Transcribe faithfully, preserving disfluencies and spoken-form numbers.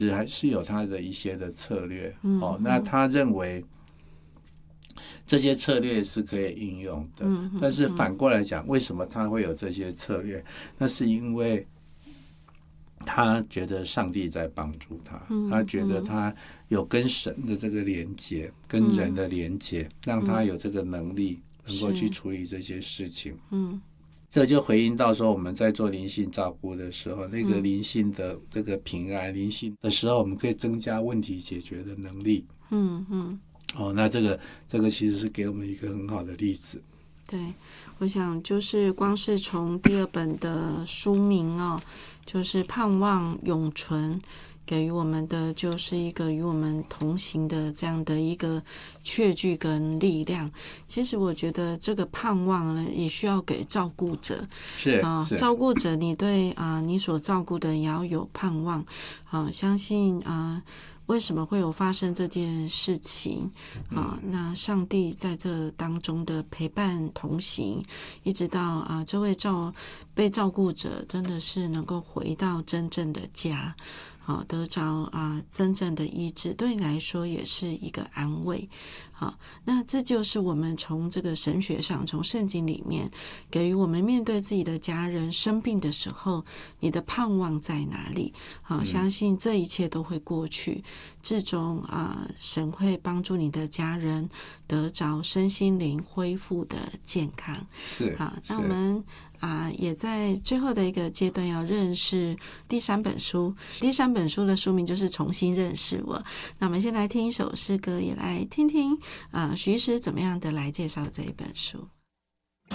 还是有他的一些的策略、嗯哦、那他认为这些策略是可以应用的、嗯、但是反过来讲，为什么他会有这些策略？那是因为他觉得上帝在帮助他、嗯、他觉得他有跟神的这个连接、嗯、跟人的连接、嗯、让他有这个能力能够去处理这些事情。嗯，这就回应到说我们在做灵性照顾的时候，那个灵性的这个平安、嗯、灵性的时候，我们可以增加问题解决的能力。嗯嗯，哦，那这个这个其实是给我们一个很好的例子。 对，我想就是光是从第二本的书名哦，就是盼望永存，给予我们的就是一个与我们同行的这样的一个确据跟力量。其实我觉得这个盼望呢，也需要给照顾者。 是啊、 呃，照顾者你对啊、呃、你所照顾的也要有盼望。啊、呃，相信啊。呃为什么会有发生这件事情啊？那上帝在这当中的陪伴同行，一直到啊这位照被照顾者真的是能够回到真正的家，好得着啊真正的医治，对你来说也是一个安慰。好，那这就是我们从这个神学上，从圣经里面给予我们面对自己的家人生病的时候，你的盼望在哪里？好，相信这一切都会过去，最终啊，神会帮助你的家人得着身心灵恢复的健康。 是， 好，那我们啊，也在最后的一个阶段要认识第三本书。第三本书的书名就是重新认识我。那我们先来听一首诗歌，也来听听啊，徐医师怎么样的来介绍这一本书。